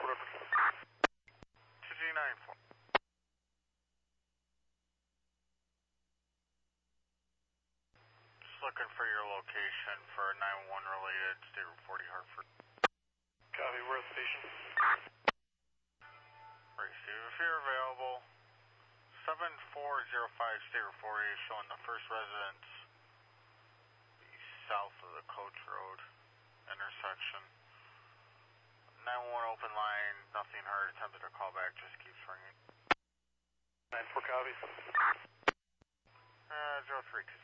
whatever. 2G94. Just looking for your location for 911 related, State Route 40 Hartford. Copy, we're at the station. Right, Steve, if you're available, 7405 State Route 40 showing the first residence south of the Coach Road intersection. 911 open line, nothing heard, attempted to call back, just keeps ringing. 9-4 copy. 03